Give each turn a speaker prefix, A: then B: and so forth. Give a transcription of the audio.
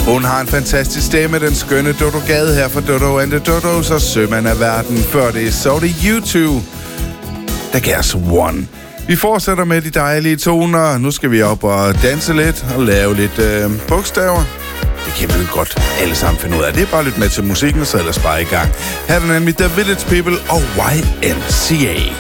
A: Hun har en fantastisk stemme, den skønne Dodo Gade her for Dodo and the Dodos og sømand af verden. Før det så det YouTube, der gav os One. Vi fortsætter med de dejlige toner. Nu skal vi op og danse lidt og lave lidt bogstaver. Det kan vi godt alle sammen finde ud af. Det er bare lidt med til musikken, så ellers bare i gang. Her er den nemlig The Village People og YMCA.